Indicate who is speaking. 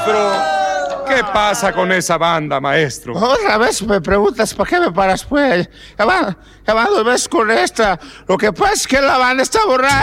Speaker 1: Maestro, ¿qué pasa con esa banda, maestro?
Speaker 2: Otra vez me preguntas para qué me paras, pues. Ya va 2 veces con esta. Lo que pasa es que la banda está borracha.